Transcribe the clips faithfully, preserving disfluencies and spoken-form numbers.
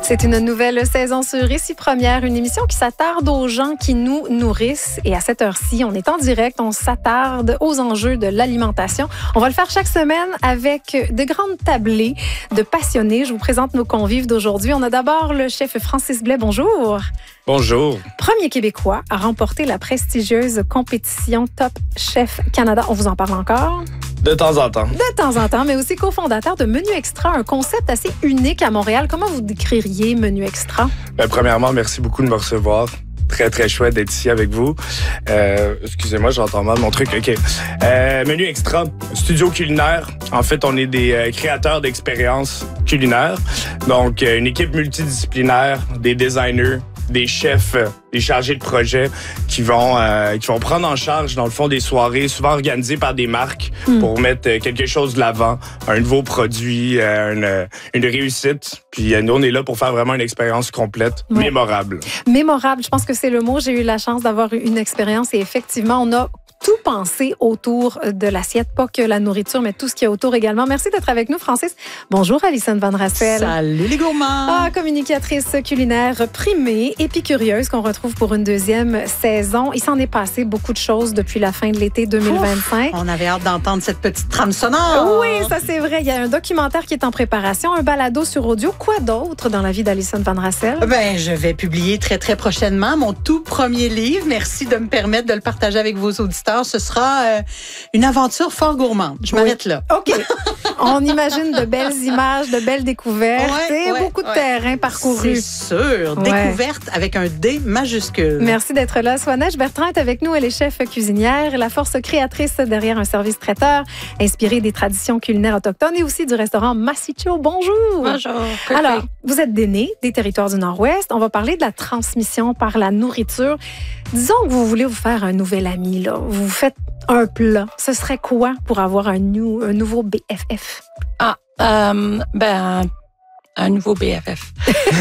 C'est une nouvelle saison sur Ici Première, une émission qui s'attarde aux gens qui nous nourrissent. Et à cette heure-ci, on est en direct, on s'attarde aux enjeux de l'alimentation. On va le faire chaque semaine avec de grandes tablées de passionnés. Je vous présente nos convives d'aujourd'hui. On a d'abord le chef Francis Blais. Bonjour. Bonjour. Premier Québécois à remporter la prestigieuse compétition Top Chef Canada. On vous en parle encore? De temps en temps. De temps en temps, mais aussi cofondateur de Menu Extra, un concept assez unique à Montréal. Comment vous décririez Menu Extra? Ben, premièrement, merci beaucoup de me recevoir. Très, très chouette d'être ici avec vous. Euh, excusez-moi, j'entends mal mon truc. OK. Euh, Menu Extra, studio culinaire. En fait, on est des euh, créateurs d'expériences culinaires. Donc, euh, une équipe multidisciplinaire, des designers, des chefs, euh, des chargés de projet qui vont euh, qui vont prendre en charge, dans le fond, des soirées souvent organisées par des marques mm. pour mettre euh, quelque chose de l'avant, un nouveau produit, euh, une, une réussite. Puis euh, nous, on est là pour faire vraiment une expérience complète, ouais. mémorable. Mémorable, je pense que c'est le mot. J'ai eu la chance d'avoir une expérience et effectivement, on a tout pensé autour de l'assiette, pas que la nourriture, mais tout ce qu'il y a autour également. Merci d'être avec nous, Francis. Bonjour, Alison Van Rassel. Salut les gourmands! Ah, communicatrice culinaire primée, épicurieuse, qu'on retrouve pour une deuxième saison. Il s'en est passé beaucoup de choses depuis la fin de l'été deux mille vingt-cinq. Ouf, on avait hâte d'entendre cette petite trame sonore. Oui, ça c'est vrai. Il y a un documentaire qui est en préparation, un balado sur audio. Quoi d'autre dans la vie d'Alison Van Rassel? Ben, je vais publier très, très prochainement mon tout premier livre. Merci de me permettre de le partager avec vos auditeurs. Ce sera euh, une aventure fort gourmande. Je m'arrête oui. là. OK. On imagine de belles images, de belles découvertes ouais, et ouais, beaucoup de ouais. terrain parcouru. C'est sûr. Ouais. Découverte avec un D majuscule. Merci d'être là. Swanage Bertrand est avec nous. Elle est chef cuisinière, la force créatrice derrière un service traiteur inspiré des traditions culinaires autochtones et aussi du restaurant Massicho. Bonjour. Bonjour. Alors, vous êtes des nés des territoires du Nord-Ouest. On va parler de la transmission par la nourriture. Disons que vous voulez vous faire un nouvel ami, là. Vous faites un plat. Ce serait quoi pour avoir un, nou- un nouveau B F F? Ah, euh, ben, un nouveau B F F.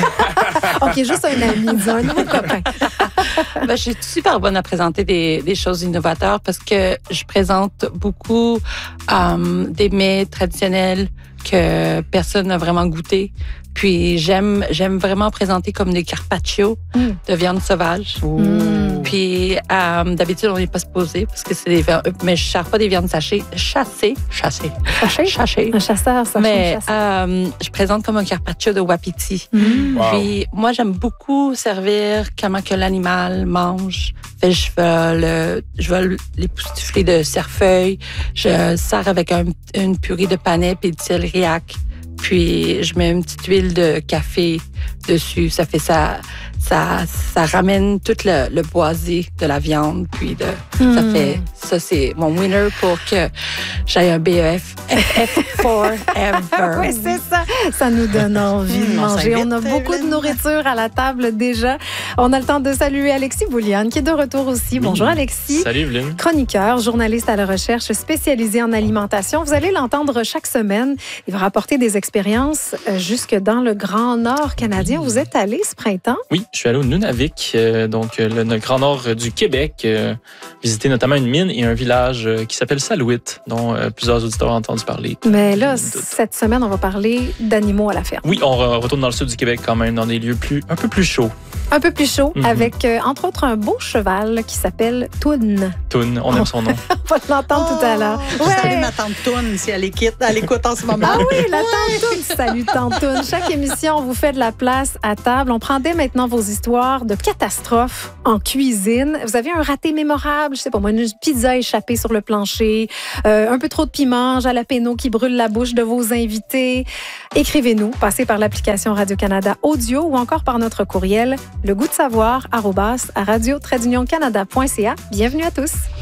OK, juste un ami, disons, un nouveau copain. Ben, je suis super bonne à présenter des, des choses innovatrices parce que je présente beaucoup euh, des mets traditionnels que personne n'a vraiment goûté. Puis j'aime j'aime vraiment présenter comme des carpaccio mm. de viande sauvage. Mm. Puis euh, d'habitude on n'est pas supposé parce que c'est des viandes, mais je sers pas des viandes sachées, chassées, chassées, chassées, chassées. Un chasseur, ça. Mais euh, je présente comme un carpaccio de wapiti. Mm. Wow. Puis moi j'aime beaucoup servir comment que l'animal mange. Fait, je vais le, je vais l'époustoufler de cerfeuil. Je sers avec un, une purée de panais et de céleri-ac. Puis je mets une petite huile de café dessus. Ça fait ça, ça, ça ramène tout le, le boisé de la viande. Puis de, mm. ça fait, ça c'est mon winner pour que j'aille un B E F forever. Oui, c'est ça. Ça nous donne envie mmh, de manger. On, on a beaucoup de nourriture à la table déjà. On a le temps de saluer Alexis Bouliane qui est de retour aussi. Bonjour Alexis. Salut Evelyne. Chroniqueur, journaliste à la recherche spécialisé en alimentation. Vous allez l'entendre chaque semaine. Il va rapporter des expériences jusque dans le Grand Nord canadien. Vous êtes allé ce printemps? Oui, je suis allé au Nunavik, euh, donc le, le Grand Nord du Québec, euh, visiter notamment une mine et un village euh, qui s'appelle Salouit, dont euh, plusieurs auditeurs ont entendu parler. Mais là, cette semaine, on va parler d'animaux à la ferme. Oui, on re- retourne dans le sud du Québec quand même, dans des lieux plus, un peu plus chauds. Un peu plus chaud, mm-hmm. avec, euh, entre autres, un beau cheval qui s'appelle Toun. Toun, on aime son nom. On va l'entendre oh, tout à l'heure. Ouais. Salut ma tante Toun, si elle écoute, elle écoute en ce moment. Ah oui, la tante Toun. Salut tante Toun. Chaque émission, on vous fait de la place à table. On prend dès maintenant vos histoires de catastrophes en cuisine. Vous avez un raté mémorable, je sais pas moi, une pizza échappée sur le plancher, euh, un peu trop de piment, jalapeno qui brûle la bouche de vos invités. Écrivez-nous, passez par l'application Radio-Canada Audio ou encore par notre courriel, le goût de savoir, arobase, à radio-canada point c a. Bienvenue à tous.